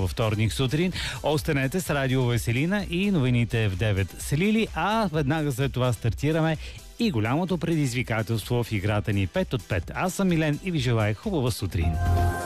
във вторник сутрин. Останете с Радио Веселина и новините в 9 са Лили, а веднага след това стартираме и голямото предизвикателство в играта ни 5 от 5. Аз съм Милен и ви желая хубава сутрин.